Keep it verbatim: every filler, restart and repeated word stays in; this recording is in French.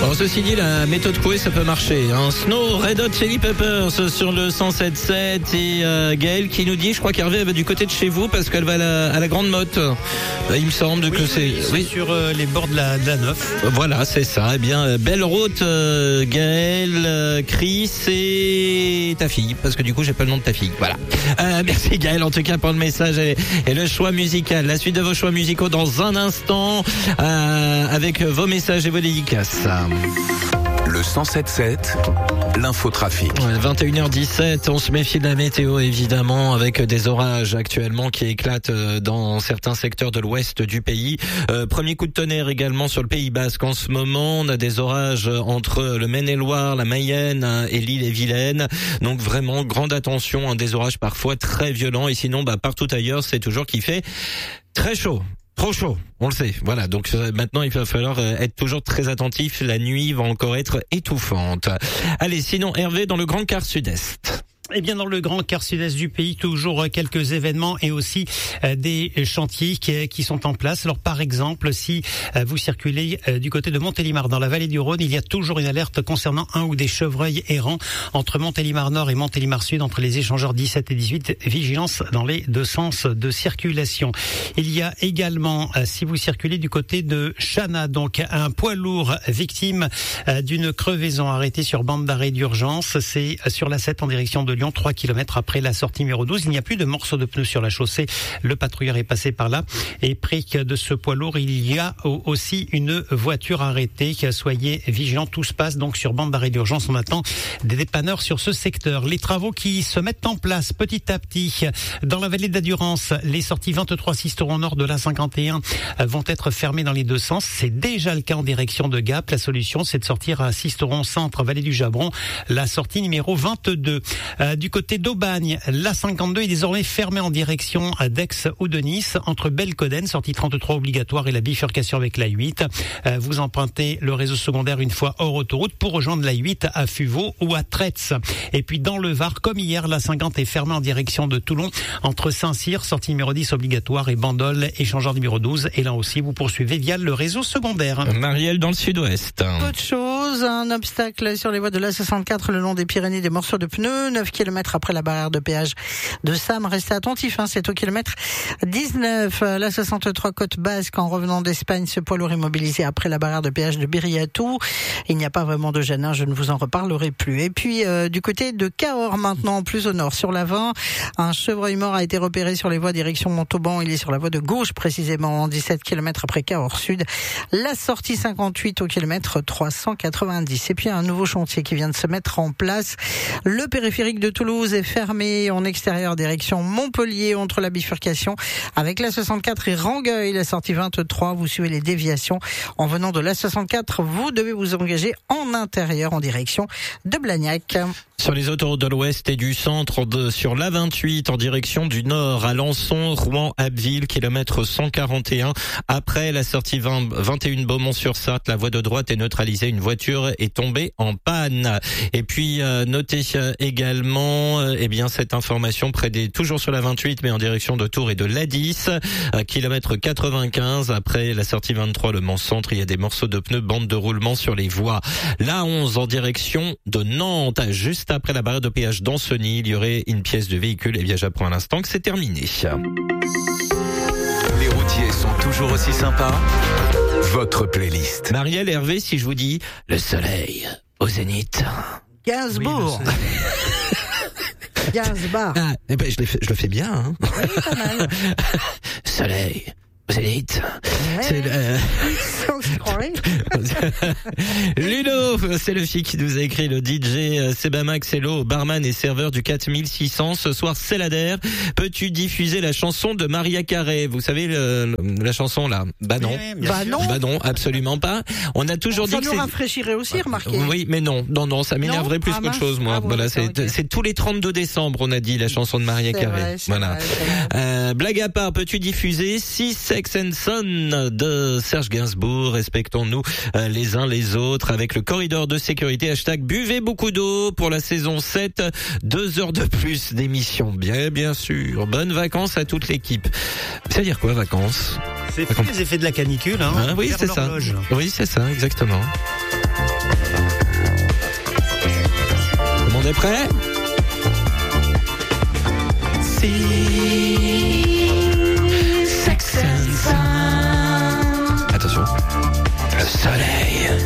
Alors ceci dit, la méthode Coué, ça peut marcher. Hein. Snow, Red Hot Chili Peppers sur le cent sept sept et euh, Gaëlle qui nous dit, je crois qu'Hervé va du côté de chez vous parce qu'elle va à la, à la Grande Motte. Il me semble oui, que c'est... Oui, c'est oui. sur euh, les bords de la, de la Neuf. Voilà, c'est ça. Eh bien, euh, belle route, euh, Gaëlle, euh, Chris et ta fille, parce que du coup, j'ai pas le nom de ta fille. Voilà. Euh, merci Gaëlle, en tout cas, pour le message et, et le choix musical. La suite de vos choix musicaux dans un instant, euh, avec vos messages et vos dédicaces. Le cent sept sept, l'infotrafic. Ouais, vingt et une heures dix-sept, on se méfie de la météo évidemment, avec des orages actuellement qui éclatent dans certains secteurs de l'ouest du pays. Euh, premier coup de tonnerre également sur le Pays Basque en ce moment. On a des orages entre le Maine-et-Loire, la Mayenne et l'Île-et-Vilaine. Donc vraiment grande attention, hein, des orages parfois très violents. Et sinon, bah, partout ailleurs, c'est toujours qu'il fait très chaud. Trop chaud, on le sait. Voilà, donc euh, maintenant il va falloir euh, être toujours très attentif. La nuit va encore être étouffante. Allez, sinon Hervé dans le Grand Quart Sud-Est. Eh bien, dans le grand quart sud-est du pays, toujours quelques événements et aussi euh, des chantiers qui, qui sont en place. Alors, par exemple, si euh, vous circulez euh, du côté de Montélimar, dans la vallée du Rhône, il y a toujours une alerte concernant un ou des chevreuils errants entre Montélimar Nord et Montélimar Sud, entre les échangeurs dix-sept et dix-huit. Vigilance dans les deux sens de circulation. Il y a également, euh, si vous circulez du côté de Chana, donc un poids lourd victime euh, d'une crevaison arrêté sur bande d'arrêt d'urgence. C'est euh, sur la sept en direction de Lyon, trois kilomètres après la sortie numéro douze. Il n'y a plus de morceaux de pneus sur la chaussée. Le patrouilleur est passé par là. Et près de ce poids lourd, il y a aussi une voiture arrêtée. Soyez vigilants, tout se passe donc sur bande d'arrêt d'urgence. On attend des dépanneurs sur ce secteur. Les travaux qui se mettent en place petit à petit dans la vallée d'Adurance. Les sorties vingt-trois Sisteron nord de l'A cinquante et un vont être fermées dans les deux sens. C'est déjà le cas en direction de Gap. La solution, c'est de sortir à Sisteron centre, vallée du Jabron. La sortie numéro vingt-deux. Euh, du côté d'Aubagne, l'A cinquante-deux est désormais fermée en direction d'Aix ou de Nice, entre Belcoden, sortie trente-trois obligatoire, et la bifurcation avec l'A huit. Euh, vous empruntez le réseau secondaire une fois hors autoroute pour rejoindre l'A huit à Fuveau ou à Tretz. Et puis dans le Var, comme hier, l'A cinquante est fermée en direction de Toulon, entre Saint-Cyr, sortie numéro dix obligatoire, et Bandol, échangeur numéro douze. Et là aussi, vous poursuivez via le réseau secondaire. Marielle dans le sud-ouest. Autre chose, un obstacle sur les voies de l'A soixante-quatre le long des Pyrénées, des morceaux de pneus, neuf kilomètres après la barrière de péage de Sam. Restez attentifs, hein, c'est au kilomètre dix-neuf. La soixante-trois côte basque, en revenant d'Espagne, ce poids lourd immobilisé après la barrière de péage de Biriatou. Il n'y a pas vraiment de gêne, hein, je ne vous en reparlerai plus. Et puis euh, du côté de Cahors maintenant, plus au nord, sur la vingt, un chevreuil mort a été repéré sur les voies direction Montauban. Il est sur la voie de gauche précisément, dix-sept kilomètres après Cahors Sud. La sortie cinquante-huit au kilomètre trois cent quatre-vingt-dix. Et puis un nouveau chantier qui vient de se mettre en place. Le périphérique de Toulouse est fermé en extérieur direction Montpellier, entre la bifurcation avec la soixante-quatre et Rangueil. La sortie vingt-trois, vous suivez les déviations. En venant de la soixante-quatre, vous devez vous engager en intérieur en direction de Blagnac. Sur les autoroutes de l'Ouest et du centre, de, sur l'A vingt-huit en direction du nord, à Lançon, Rouen, Abbeville, kilomètre cent quarante et un. Après la sortie vingt, vingt et un Beaumont-sur-Sarthe, la voie de droite est neutralisée. Une voiture est tombée en panne. Et puis, euh, notez euh, également, euh, eh bien, cette information près des, toujours sur la vingt-huit, mais en direction de Tours et de l'A dix, euh, kilomètre quatre-vingt-quinze. Après la sortie vingt-trois, le Mans-Centre, il y a des morceaux de pneus, bande de roulement sur les voies. L'A onze en direction de Nantes, juste après la barrière de péage d'Ancenis, il y aurait une pièce de véhicule. Et bien, j'apprends à l'instant que c'est terminé. Les routiers sont toujours aussi sympas. Votre playlist. Marielle, Hervé, si je vous dis le soleil au zénith. Gainsbourg. Oui, Gainsbourg. Ah, eh ben, je, le fais, je le fais bien. Hein. Oui, pas mal. Soleil au zénith. Ouais. C'est le... croirait. Ludo, c'est le fille qui nous a écrit, le D J Sebamax Hello, barman et serveur du quatre mille six cents. Ce soir, c'est la D E R. Peux-tu diffuser la chanson de Maria Carey? Vous savez, le, la chanson là? Bah non. Oui, bah non. Bah non, absolument pas. On a toujours ça dit que nous c'est... rafraîchirait aussi, remarquez. Oui, mais non, non, non, ça m'énerverait plus ah, qu'autre mince. chose, moi. Ah, bon, voilà, c'est, okay. c'est tous les trente-deux décembre, on a dit la chanson de Maria C'est Carey. vrai, c'est Voilà. vrai, c'est vrai. Euh, blague à part, peux-tu diffuser Six Sex and Son de Serge Gainsbourg? Respectons-nous euh, les uns les autres avec le corridor de sécurité. Hashtag buvez beaucoup d'eau pour la saison sept. Deux heures de plus d'émission, bien, bien sûr. Bonnes vacances à toute l'équipe. Ça veut dire quoi, vacances? C'est les effets de la canicule, hein. Ah, oui, c'est ça. Oui, c'est ça, exactement. monde est prêt? Si Sex and Sound. Attention. Le soleil.